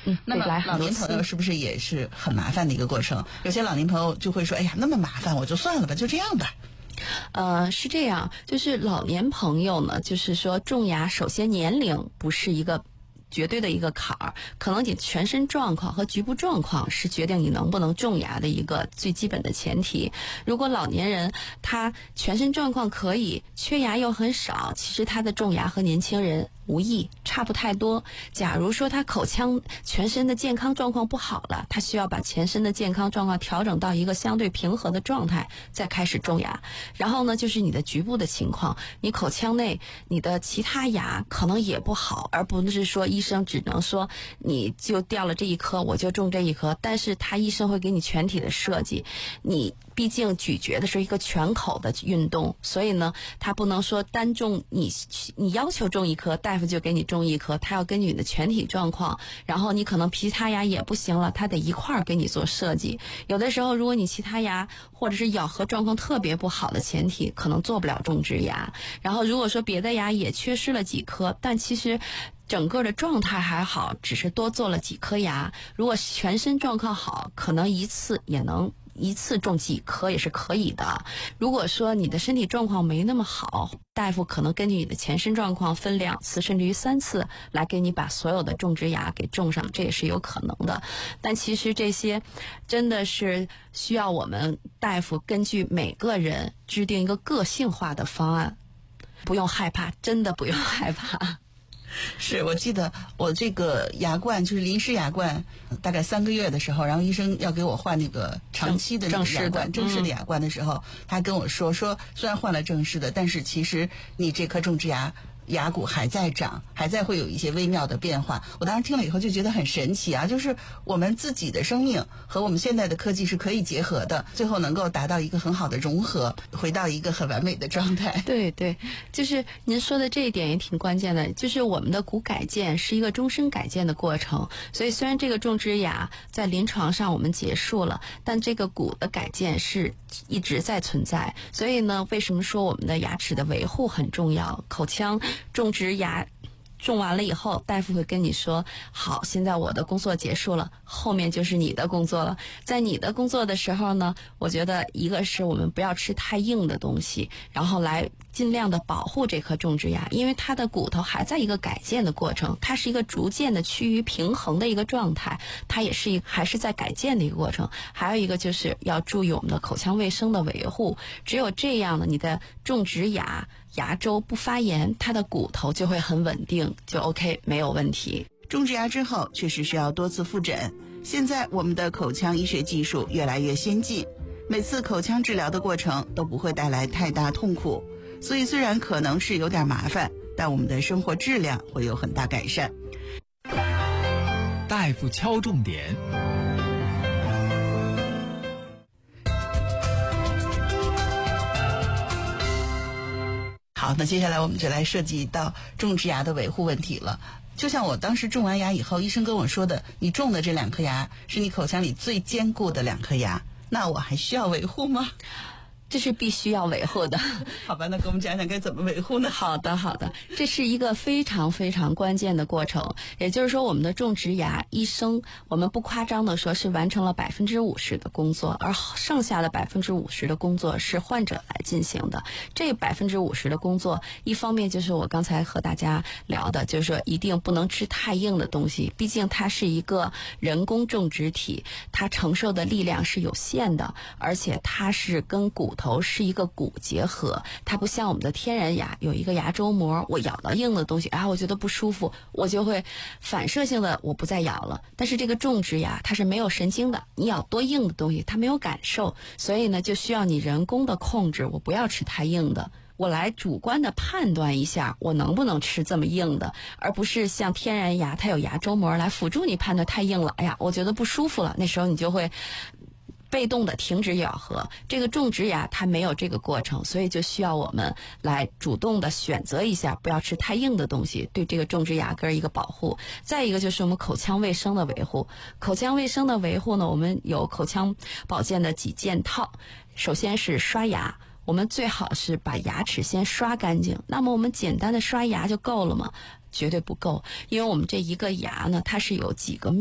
那么老年朋友是不是也是很麻烦的一个过程？有些老年朋友就会说，哎呀，那么麻烦，我就算了吧，就这样吧。 是这样，就是老年朋友呢，就是说种牙，首先年龄不是一个绝对的一个坎儿，可能你全身状况和局部状况是决定你能不能种牙的一个最基本的前提。如果老年人他全身状况可以，缺牙又很少，其实他的种牙和年轻人无异，差不太多。假如说他口腔全身的健康状况不好了，他需要把全身的健康状况调整到一个相对平和的状态，再开始种牙。然后呢，就是你的局部的情况，你口腔内你的其他牙可能也不好，而不是说医生只能说你就掉了这一颗我就种这一颗，但是他医生会给你全体的设计。你毕竟咀嚼的是一个全口的运动，所以呢他不能说单种你要求种一颗，大夫就给你种一颗，他要根据你的全体状况，然后你可能其他牙也不行了，他得一块儿给你做设计。有的时候如果你其他牙或者是咬合状况特别不好的前提，可能做不了种植牙。然后如果说别的牙也缺失了几颗，但其实整个的状态还好，只是多做了几颗牙，如果全身状况好，可能一次种几颗也是可以的。如果说你的身体状况没那么好，大夫可能根据你的全身状况分2次甚至于3次来给你把所有的种植牙给种上，这也是有可能的。但其实这些真的是需要我们大夫根据每个人制定一个个性化的方案，不用害怕，真的不用害怕。 是，我记得我这个牙冠就是临时牙冠，大概3个月的时候，然后医生要给我换那个长期的那个牙冠，正式的牙冠的时候，他跟我说虽然换了正式的，但是其实你这颗种植牙骨还在长，还在会有一些微妙的变化。我当时听了以后就觉得很神奇啊，就是我们自己的生命和我们现在的科技是可以结合的，最后能够达到一个很好的融合，回到一个很完美的状态。 对对，就是您说的这一点也挺关键的，就是我们的骨改建是一个终身改建的过程，所以虽然这个种植牙在临床上我们结束了，但这个骨的改建是一直在存在。所以呢，为什么说我们的牙齿的维护很重要？口腔种植牙种完了以后，大夫会跟你说，好，现在我的工作结束了，后面就是你的工作了。在你的工作的时候呢，我觉得一个是我们不要吃太硬的东西，然后来尽量的保护这颗种植牙，因为它的骨头还在一个改建的过程，它是一个逐渐的趋于平衡的一个状态，它也是还是在改建的一个过程。还有一个就是要注意我们的口腔卫生的维护，只有这样呢，你的种植牙周不发炎，它的骨头就会很稳定，就 OK， 没有问题。 种植牙之后确实需要多次复诊，现在我们的口腔医学技术越来越先进，每次口腔治疗的过程都不会带来太大痛苦，所以虽然可能是有点麻烦，但我们的生活质量会有很大改善。 大夫敲重点。 好，那接下来我们就来涉及到种植牙的维护问题了。就像我当时种完牙以后，医生跟我说的，你种的这2颗牙是你口腔里最坚固的2颗牙，那我还需要维护吗？ 这是必须要维护的。 好吧，那给我们讲讲该怎么维护呢？ 好的，这是一个非常非常关键的过程。也就是说，我们的种植牙医生，我们不夸张的说是完成了50%的工作，而剩下的50%的工作是患者来进行的。这50%的工作，一方面就是我刚才和大家聊的，就是说一定不能吃太硬的东西，毕竟它是一个人工种植体，它承受的力量是有限的，而且它是跟骨头是一个骨结合，它不像我们的天然牙有一个牙周膜，我咬到硬的东西我觉得不舒服，我就会反射性的我不再咬了。但是这个种植牙它是没有神经的，你咬多硬的东西它没有感受，所以呢就需要你人工的控制，我不要吃太硬的，我来主观的判断一下我能不能吃这么硬的，而不是像天然牙它有牙周膜来辅助你判断太硬了，我觉得不舒服了，那时候你就会被动的停止咬合。这个种植牙它没有这个过程，所以就需要我们来主动的选择一下，不要吃太硬的东西，对这个种植牙根一个保护。再一个就是我们口腔卫生的维护。口腔卫生的维护呢，我们有口腔保健的几件套。首先是刷牙，我们最好是把牙齿先刷干净。那么我们简单的刷牙就够了吗？绝对不够，因为我们这一个牙呢，它是有几个